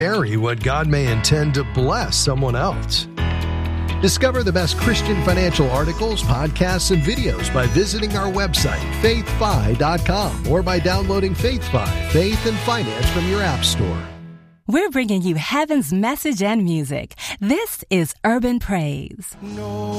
Carry what God may intend to bless someone else. Discover the best Christian financial articles, podcasts, and videos by visiting our website, faithfi.com, or by downloading FaithFi, Faith and Finance from your app store. We're bringing you heaven's message and music. This is Urban Praise. No.